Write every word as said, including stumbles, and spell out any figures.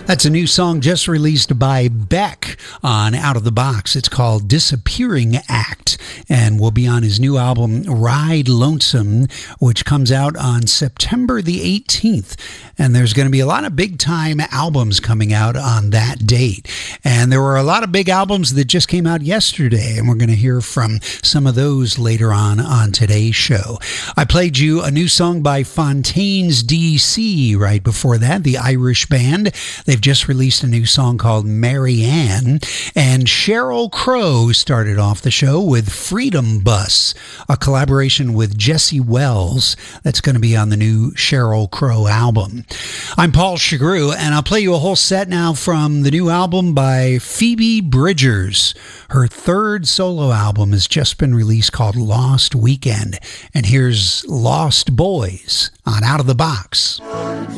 That's a new song just released by Beck on Out of the Box. It's called Disappearing Act and will be on his new album Ride Lonesome, which comes out on September the eighteenth. And there's going to be a lot of big time albums coming out on that date. And there were a lot of big albums that just came out yesterday, and we're going to hear from some of those later on on today's show. I played you a new song by Fontaines D C right before that, the Irish band. They've just released a new song called Marianne. And Sheryl Crow started off the show with Freedom Bus, a collaboration with Jesse Wells that's going to be on the new Sheryl Crow album. I'm Paul Chagru, and I'll play you a whole set now from the new album by Phoebe Bridgers. Her third solo album has just been released called Lost Weekend. And here's Lost Boys on Out of the Box.